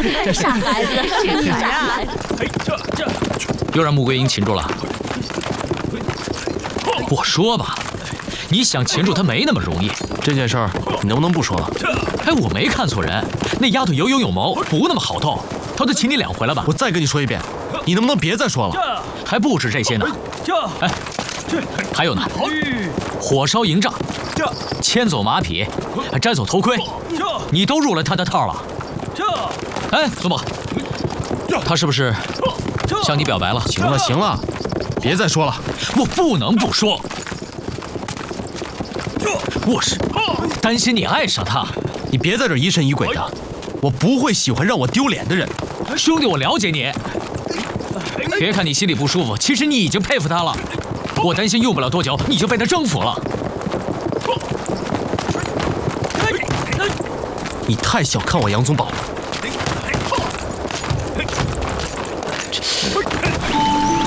傻孩子，傻孩子。 又让穆桂英擒住了。我说吧，你想擒住她没那么容易。 这件事儿你能不能不说了？ 哎，我没看错人，那丫头有勇有谋，不那么好斗。她都擒你2回了吧？ 我再跟你说一遍，你能不能别再说了？ 还不止这些呢。哎，还有呢，火烧营帐，牵走马匹，还摘走头盔，你都入了她的套了。哎，孙某，她是不是向你表白了？ 行了行了，别再说了， 我不能不说。我是担心你爱上她。 你别在这疑神疑鬼的，我不会喜欢让我丢脸的人。 兄弟，我了解你。别看你心里不舒服，其实你已经佩服她了。我担心用不了多久你就被她征服了。 你太小看我杨宗保了。